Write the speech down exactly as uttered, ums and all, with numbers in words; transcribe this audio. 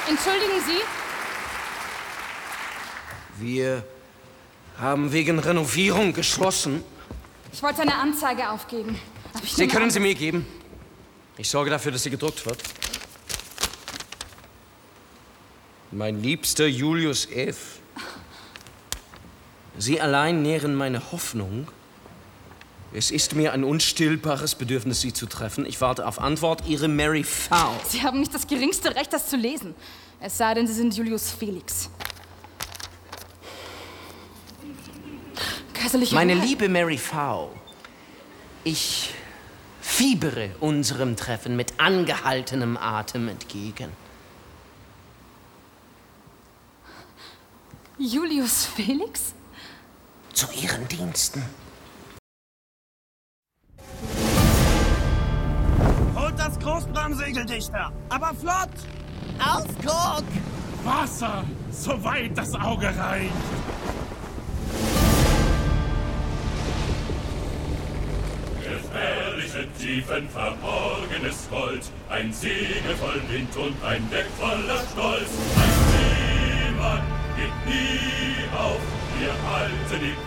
Entschuldigen Sie? Wir haben wegen Renovierung geschlossen. Ich wollte eine Anzeige aufgeben. Aber ich Sie nehme können an, sie mir geben. Ich sorge dafür, dass sie gedruckt wird. Mein liebster Julius F. Sie allein nähren meine Hoffnung. Es ist mir ein unstillbares Bedürfnis, Sie zu treffen. Ich warte auf Antwort. Ihre Mary V. Sie haben nicht das geringste Recht, das zu lesen. Es sei denn, Sie sind Julius Felix. Kaiserliche Meine Hoheit. liebe Mary V., ich fiebere unserem Treffen mit angehaltenem Atem entgegen. Julius Felix? Zu Ihren Diensten. Holt das Großbramsegel dichter, aber flott! Auf, Guck! Wasser, soweit das Auge reicht. Gefährliche Tiefen, verborgenes Gold, ein Segel voll Wind und ein Deck voller Stolz. Ein Seemann geht nie auf, wir halten ihn